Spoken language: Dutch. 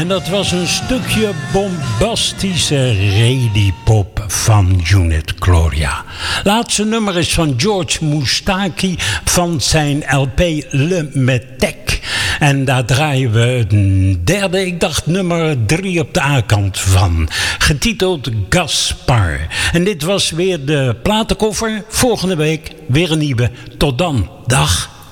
En dat was een stukje bombastische ready-pop van Unit Gloria. Laatste nummer is van George Moustaki van zijn LP Le Metec. En daar draaien we het derde, ik dacht nummer 3 op de A-kant van. Getiteld Gaspar. En dit was weer de platenkoffer. Volgende week weer een nieuwe. Tot dan. Dag.